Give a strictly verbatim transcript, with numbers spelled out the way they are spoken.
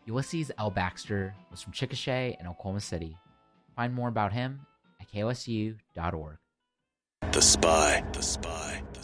Ulysses L. Baxter was from Chickasha and Oklahoma City. Find more about him at K O S U dot org. The Spy. The Spy.